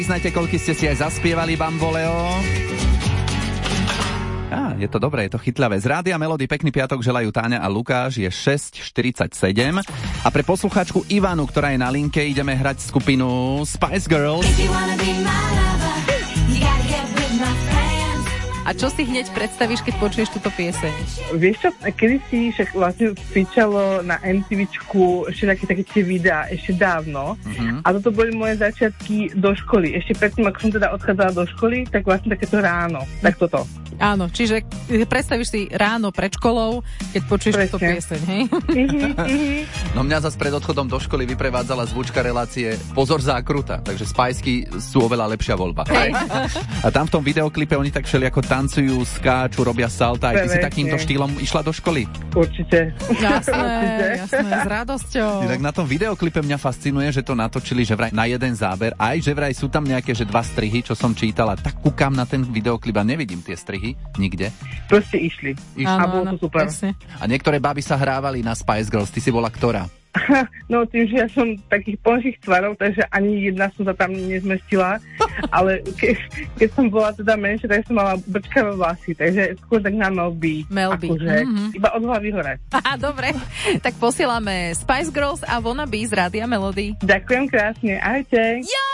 Priznajte, koľky ste si aj zaspievali, Bamboleo. Je to dobré, je to chytľavé. Z Rádia Melody pekný piatok želajú Táňa a Lukáš, je 6:47. A pre poslucháčku Ivanu, ktorá je na linke, ideme hrať skupinu Spice Girls. A čo si hneď predstavíš, keď počuješ túto pieseň? Vieš čo, kedysi však vlastne fičalo na MTVčku ešte také tie videá, ešte dávno. A toto boli moje začiatky do školy. Ešte predtým, ako som teda odchádzala do školy, tak vlastne takéto ráno. Tak toto. Áno, čiže predstavíš si ráno pred školou, keď počuješ túto pieseň, hej? No mňa zase pred odchodom do školy vyprevádzala zvučka relácie Pozor zákruta, takže Spiceky sú oveľa lepšia voľba. Hej. A tam v tom videoklipe oni tak všelijako tancujú, skáču, robia salta. Aj ty si takýmto štýlom išla do školy? Určite. Jasné, s radosťou. Tak na tom videoklipe mňa fascinuje, že to natočili, že vraj na jeden záber, aj že vraj sú tam nejaké, že 2 strihy, čo som čítala. Tak kúkam na ten videoklip a nevidím tie strihy nikde. Proste išli. A bolo to super. Presne. A niektoré baby sa hrávali na Spice Girls. Ty si bola ktorá? No tým, že ja som takých plnších tvarov, takže ani jedna som sa tam nezmestila, ale keď som bola teda menšia, tak som mala brčkavé vlasy, takže skôr tak na Melby. Akože, iba od hlavy hore. Dobre, tak posielame Spice Girls a Wannabe z Rádia Melody. Ďakujem krásne, ahojte. Ja!